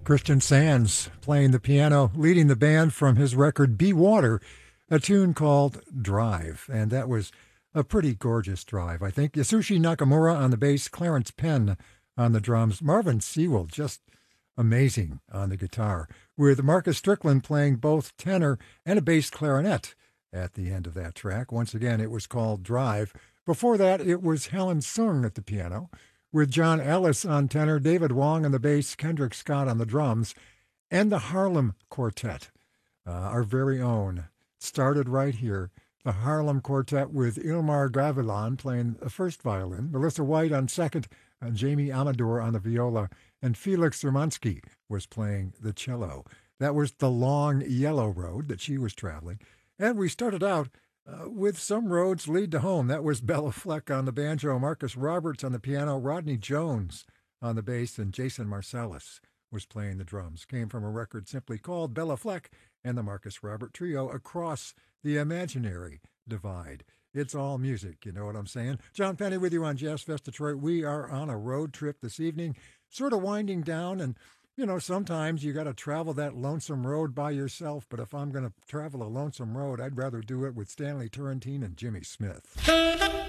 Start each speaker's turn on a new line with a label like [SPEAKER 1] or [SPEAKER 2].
[SPEAKER 1] Christian Sands playing the piano, leading the band from his record Be Water, a tune called Drive. And that was a pretty gorgeous drive, I think. Yasushi Nakamura on the bass, Clarence Penn on the drums, Marvin Sewell just amazing on the guitar, with Marcus Strickland playing both tenor and a bass clarinet at the end of that track. Once again, it was called Drive. Before that, it was Helen Sung at the piano, with John Ellis on tenor, David Wong on the bass, Kendrick Scott on the drums, and the Harlem Quartet, our very own. Started right here. The Harlem Quartet with Ilmar Gavilan playing the first violin, Melissa White on second, Jamie Amador on the viola, and Felix Zermansky was playing the cello. That was the long yellow road that she was traveling. And we started out with Some Roads Lead to Home. That was Bella Fleck on the banjo, Marcus Roberts on the piano, Rodney Jones on the bass, and Jason Marsalis was playing the drums. Came from a record simply called Bella Fleck and the Marcus Robert Trio, Across the Imaginary Divide. It's all music, you know what I'm saying? John Penny with you on Jazz Fest Detroit. We are on a road trip this evening, sort of winding down, and you know, sometimes you got to travel that lonesome road by yourself, but if I'm going to travel a lonesome road, I'd rather do it with Stanley Turrentine and Jimmy Smith.